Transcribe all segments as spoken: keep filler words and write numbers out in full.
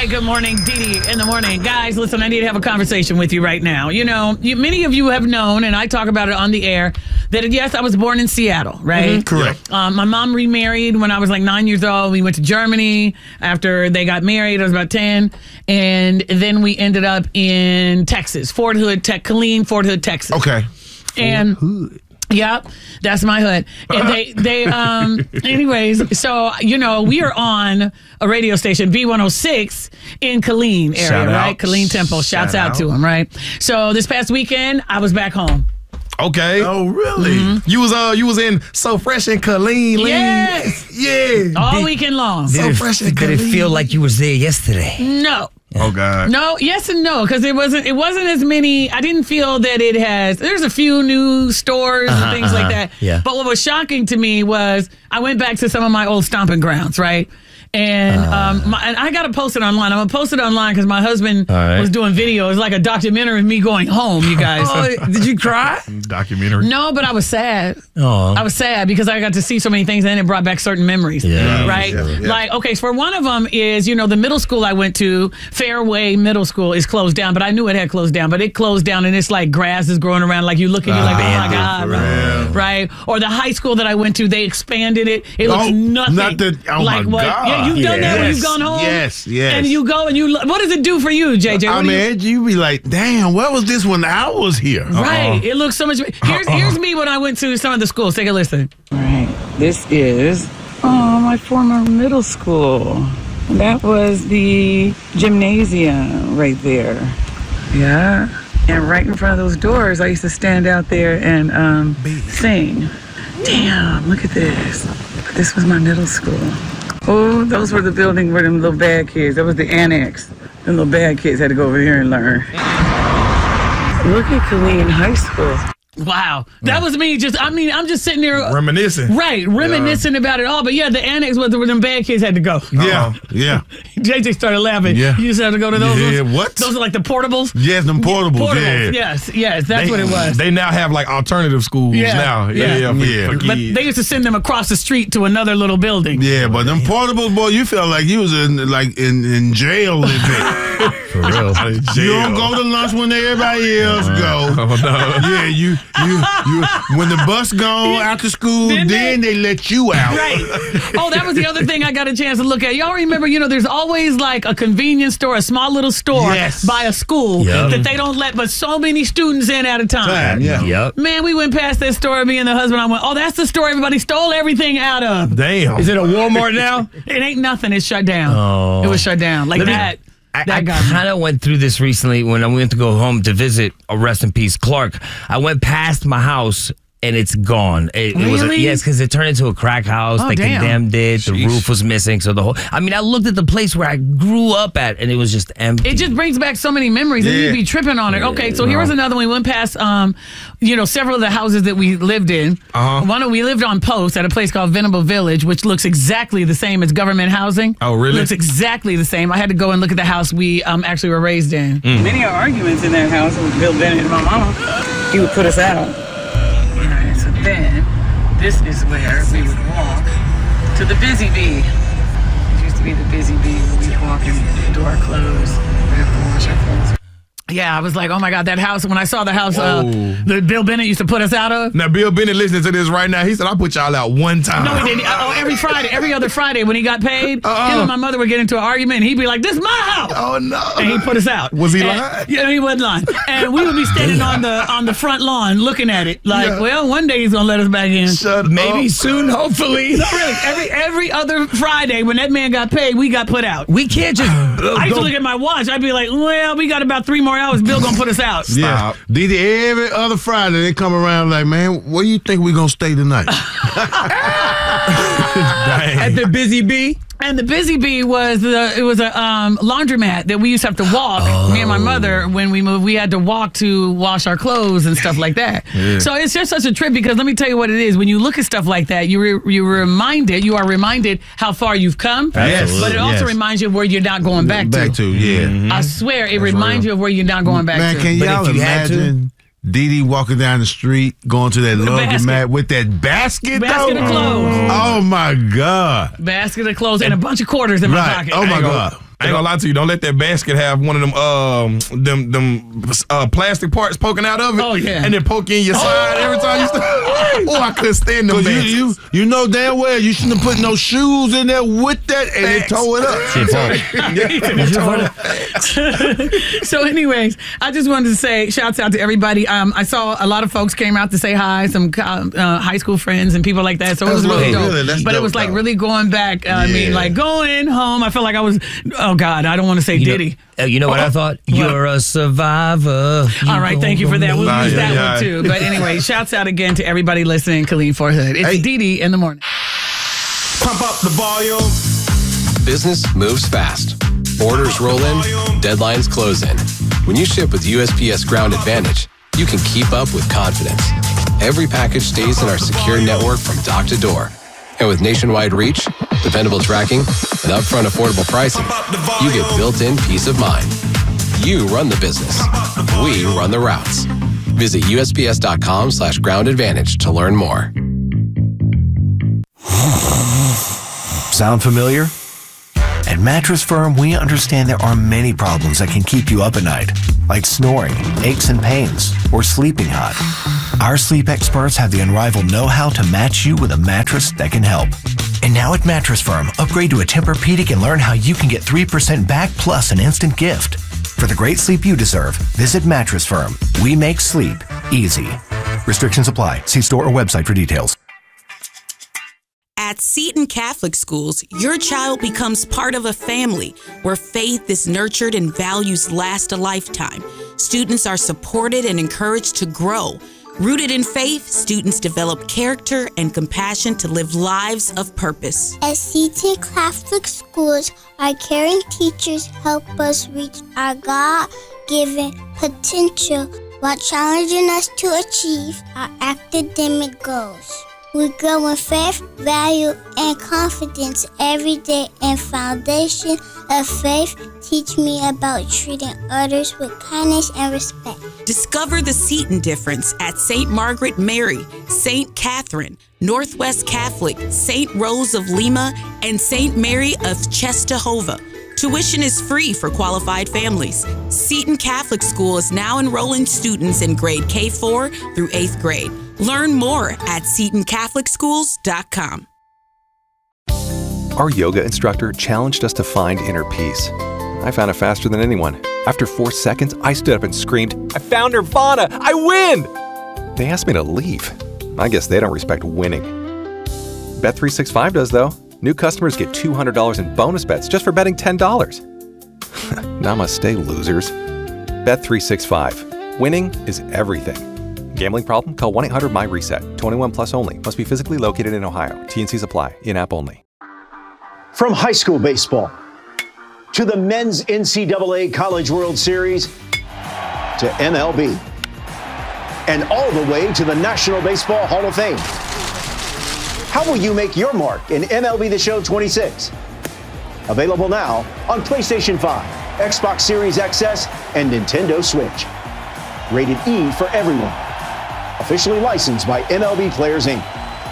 right, good morning, Dee Dee in the morning. Guys, listen, I need to have a conversation with you right now. You know, you, many of you have known, and I talk about it on the air, that yes, I was born in Seattle, right? Mm-hmm. Correct. Um, my mom remarried when I was like nine years old. We went to Germany after they got married. I was about ten. And then we ended up in Texas, Fort Hood, Te- Killeen, Fort Hood, Texas. Okay. And Hood. Yep, that's my hood. And they, they, um, anyways, so, you know, we are on a radio station, B one oh six in Killeen area, Shout right? out. Killeen Temple. Shouts Shout out to out. them, right? So this past weekend, I was back home. Okay. Oh, really? Mm-hmm. You was uh you was in So Fresh and Killeen. Lean. Yes. Yeah. All Did- weekend long. Did, it, fresh and did it clean. feel like you was there yesterday? No. Oh, God. No, yes and no, because it wasn't. It wasn't as many. I didn't feel that it has. There's a few new stores Uh-huh, and things uh-huh, like that. yeah. But what was shocking to me was I went back to some of my old stomping grounds, right? And um, my, and I got to post it online. I'm gonna post it online because my husband All right. was doing video. It's like a documentary of me going home. You guys. Oh, did you cry? Documentary. No, but I was sad. Oh, I was sad because I got to see so many things and it brought back certain memories. Yeah. Right? Yeah, yeah. Like, okay, so for one of them is, you know, the middle school I went to, Fairway Middle School, is closed down, but I knew it had closed down, but it closed down and it's like grass is growing around, like you look and you're like, oh my God. Abandoned, Right? Or the high school that I went to, they expanded it. It looks Oh, nothing. not the- oh my like what, God. Yeah, you've done that when Yes, you've gone home? yes, yes. And you go and you, what does it do for you, J J? What I do you- mean, you be like, damn, where was this when I was here? Right. It looks so much. Here's here's me when I went to some of the schools. Take a listen. All right. This is oh my former middle school. That was the gymnasium right there. Yeah. And right in front of those doors, I used to stand out there and um, sing. Damn, look at this. This was my middle school. Oh, those were the buildings where them little bad kids. That was the annex. Them little bad kids had to go over here and learn. Look at Killeen High School. Wow. That was me just, I mean, I'm just sitting there. Reminiscing. Right, reminiscing about it all. But yeah, the annex was where them bad kids had to go. Yeah. Yeah. J J started laughing. Yeah. You just had to go to those. Yeah, ones? what? Those are like the portables? Yes, them portables. Portables, Yeah. yes, yes, that's They- what it was. They now have like alternative schools Yeah, now. yeah. Yeah, for, Yeah. for But kids. they used to send them across the street to another little building. Yeah, but them portables, boy, you felt like you was in like in, in jail. a bit. for real. You don't go to lunch when everybody else go. Oh, no. Yeah, you you you when the bus gone after school, Then then, they- they, let you out. Right. Oh, that was the other thing I got a chance to look at. Y'all remember, you know, there's always like a convenience store, a small little store Yes. by a school Yep. that they don't let but so many students in at a time. Time, yeah. Yep. Man, we went past that store, me and the husband, I went, oh, that's the store everybody stole everything out of. Damn. Is it a Walmart now? It ain't nothing. It's shut down. Oh. It was shut down. Like Let me- that. I, that I got me. kind of went through this recently when I went to go home to visit a rest in peace Clark. I went past my house and it's gone. It, it was a, Really? yes, because it turned into a crack house. Oh, they damn. condemned it. The Sheesh. roof was missing. So the whole. I mean, I looked at the place where I grew up at, and it was just empty. It just brings back so many memories, and Yeah. you'd be tripping on it. Okay, so here was another one. We went past, um, you know, several of the houses that we lived in. Uh-huh. One, we lived on Post at a place called Venable Village, which looks exactly the same as government housing. Oh, really? Looks exactly the same. I had to go and look at the house we um, actually were raised in. Many arguments in that house with Bill Bennett and my mama. He would put us out. All right, so then this is where we would walk to the Busy Bee. It used to be the Busy Bee where we'd walk and door closed. We'd have to wash our clothes. Yeah, I was like, oh my God, that house. When I saw the house uh, Whoa. that Bill Bennett used to put us out of. Now, Bill Bennett listening to this right now. He said, I put y'all out one time. No, he didn't. Oh, every Friday, every other Friday when he got paid, Uh-uh. him and my mother would get into an argument and he'd be like, this is my house. Oh, no. And he put us out. Was he And- lying? Yeah, he wasn't lying. And we would be standing on the on the front lawn looking at it like, Yeah. well, one day he's gonna let us back in. Shut Maybe up. soon, hopefully. No, really, every every other Friday when that man got paid, we got put out. We can't just. uh, I used to go- look at my watch. I'd be like, well, we got about three more hours. Bill gonna put us out. Yeah. Stop. Did it every other Friday they come around like, man, where you think we gonna stay tonight? At the Busy Bee. And the Busy Bee was the it was a um, laundromat that we used to have to walk. Me and my mother, when we moved, we had to walk to wash our clothes and stuff like that. So it's just such a trip because let me tell you what it is. When you look at stuff like that, you re- you reminded you are reminded how far you've come. Yes. But it also Yes. reminds you of where you're not going back, Back to. to, yeah. I swear, it reminds you of where you're not going back Man, to. can But y'all if you had to- imagine Dee Dee walking down the street, going to that basket. laundromat with that basket, Basket though? of clothes. Oh, my God. Basket of clothes and a bunch of quarters in my Right. pocket. Oh, I my ain't God. gonna- I ain't gonna lie to you. Don't let that basket have one of them um them them uh, plastic parts poking out of it. Oh, yeah. And then poke in your side every time you start. Oh, I couldn't stand them. You, baskets. you, you know damn well you shouldn't have put no shoes in there with that and it tore it up. So anyways, I just wanted to say shouts out to everybody. Um, I saw a lot of folks came out to say hi, some uh, high school friends and people like that. So it was That's really really dope. good. That's but it dope, was like though. really going back. Uh, I mean, Yeah. like going home. I felt like I was, oh God, I don't want to say You Diddy. know, uh, you know what I thought? You're a survivor. All right, thank you for that. We'll Nah, use yeah, that yeah. one too. But anyway, shouts out again to everybody listening. Colleen for Hood. It's Hey. Dee Dee in the morning. Pump up the volume. Business moves fast. Orders roll in, deadlines close in. When you ship with U S P S Ground Advantage, you can keep up with confidence. Every package stays in our secure network from dock to door. And with nationwide reach, dependable tracking, and upfront affordable pricing, you get built-in peace of mind. You run the business. We run the routes. Visit U S P S dot com slash ground advantage to learn more. Sound familiar? At Mattress Firm, we understand there are many problems that can keep you up at night, like snoring, aches and pains, or sleeping hot. Our sleep experts have the unrivaled know-how to match you with a mattress that can help. And now at Mattress Firm, upgrade to a Tempur-Pedic and learn how you can get three percent back plus an instant gift. For the great sleep you deserve, visit Mattress Firm. We make sleep easy. Restrictions apply. See store or website for details. At Seton Catholic Schools, your child becomes part of a family where faith is nurtured and values last a lifetime. Students are supported and encouraged to grow. Rooted in faith, students develop character and compassion to live lives of purpose. At Seton Catholic Schools, our caring teachers help us reach our God-given potential while challenging us to achieve our academic goals. We grow in faith, value, and confidence every day, and Foundation of Faith teach me about treating others with kindness and respect. Discover the Seton difference at Saint Margaret Mary, Saint Catherine, Northwest Catholic, Saint Rose of Lima, and Saint Mary of Czestochowa. Tuition is free for qualified families. Seton Catholic School is now enrolling students in grade K four through eighth grade. Learn more at seton catholic schools dot com. Our yoga instructor challenged us to find inner peace. I found it faster than anyone. After four seconds, I stood up and screamed, "I found Nirvana! I win!" They asked me to leave. I guess they don't respect winning. Bet three sixty-five does, though. New customers get two hundred dollars in bonus bets just for betting ten dollars. Namaste, losers. Bet three sixty-five. Winning is everything. Gambling problem? Call one eight hundred M Y reset. twenty-one plus only. Must be physically located in Ohio. T N Cs apply. In-app only. From high school baseball to the men's N C double A College World Series to M L B and all the way to the National Baseball Hall of Fame. How will you make your mark in M L B The Show twenty-six? Available now on PlayStation five, Xbox Series X S, and Nintendo Switch. Rated E for everyone. Officially licensed by M L B Players, Incorporated.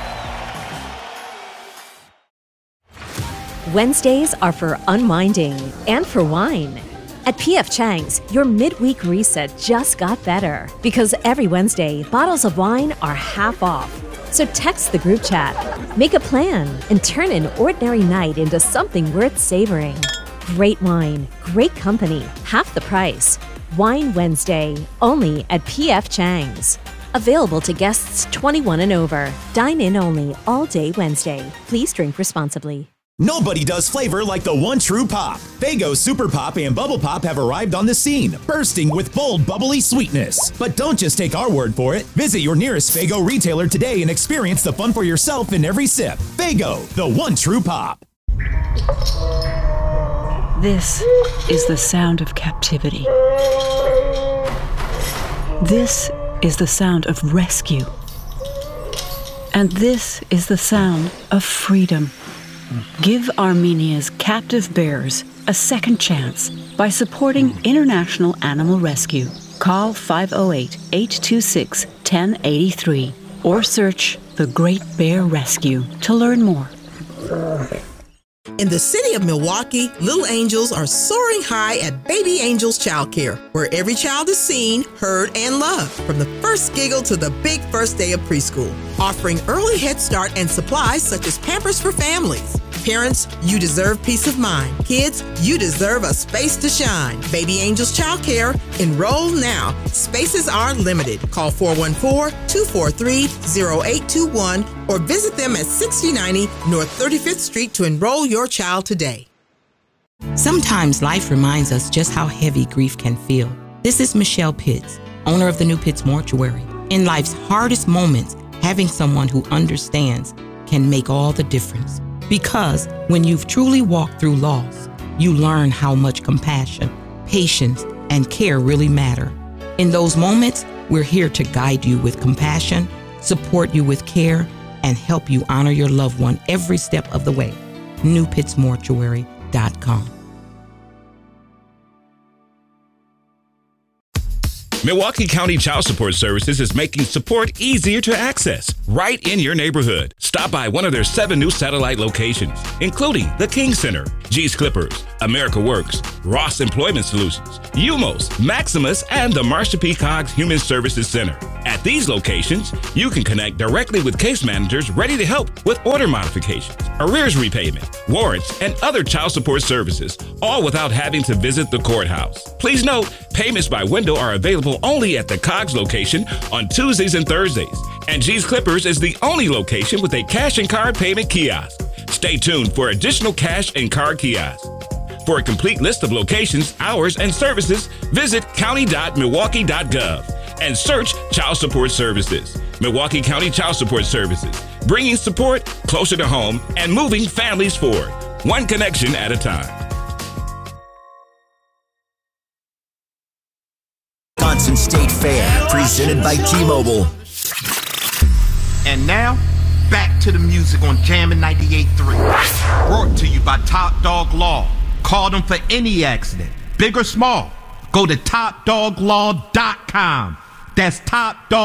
Wednesdays are for unwinding and for wine. At P F Chang's, your midweek reset just got better because every Wednesday, bottles of wine are half off. So text the group chat, make a plan, and turn an ordinary night into something worth savoring. Great wine, great company, half the price. Wine Wednesday, only at P F Chang's. Available to guests twenty-one and over. Dine in only all day Wednesday. Please drink responsibly. Nobody does flavor like the one true pop. Faygo Super Pop and Bubble Pop have arrived on the scene, bursting with bold, bubbly sweetness. But don't just take our word for it. Visit your nearest Faygo retailer today and experience the fun for yourself in every sip. Faygo, the one true pop. This is the sound of captivity. This is the sound of rescue. And this is the sound of freedom. Give Armenia's captive bears a second chance by supporting International Animal Rescue. Call five oh eight, eight two six, one oh eight three or search The Great Bear Rescue to learn more. In the city of Milwaukee, little angels are soaring high at Baby Angels Child Care, where every child is seen, heard, and loved, from the first giggle to the big first day of preschool, offering early head start and supplies such as Pampers for families. Parents, you deserve peace of mind. Kids, you deserve a space to shine. Baby Angels Child Care. Enroll now. Spaces are limited. Call four one four, two four three, zero eight two one or visit them at sixty ninety North thirty-fifth Street to enroll your child today. Sometimes life reminds us just how heavy grief can feel. This is Michelle Pitts, owner of the New Pitts Mortuary. In life's hardest moments, having someone who understands can make all the difference. Because when you've truly walked through loss, you learn how much compassion, patience, and care really matter. In those moments, we're here to guide you with compassion, support you with care, and help you honor your loved one every step of the way. new pitts mortuary dot com. Milwaukee County Child Support Services is making support easier to access right in your neighborhood. Stop by one of their seven new satellite locations, including the King Center, G's Clippers, America Works, Ross Employment Solutions, U M O S, Maximus, and the Marsha P. Cogs Human Services Center. At these locations, you can connect directly with case managers ready to help with order modifications, arrears repayment, warrants, and other child support services, all without having to visit the courthouse. Please note, payments by window are available only at the Cogs location on Tuesdays and Thursdays, and G's Clippers is the only location with a cash and card payment kiosk. Stay tuned for additional cash and card kiosks. For a complete list of locations, hours, and services, visit county dot milwaukee dot gov and search Child Support Services. Milwaukee County Child Support Services, bringing support closer to home and moving families forward, one connection at a time. Wisconsin State Fair, presented by T-Mobile. And now, back to the music on Jammin' ninety-eight point three. Brought to you by Top Dog Law. Call them for any accident, big or small. Go to top dog law dot com. That's Top Dog.